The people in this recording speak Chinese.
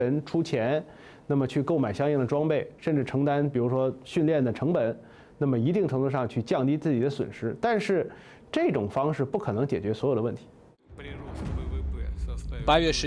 人出钱，那么去购买相应的装备，甚至承担比如说训练的成本，那么一定程度上去降低自己的损失。但是这种方式不可能解决所有的问题。 8月10